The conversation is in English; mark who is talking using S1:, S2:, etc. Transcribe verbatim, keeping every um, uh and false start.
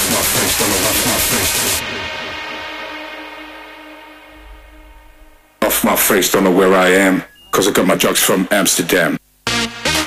S1: my face, don't know off my face. Off my face, don't know where I am, cause I got my drugs from Amsterdam.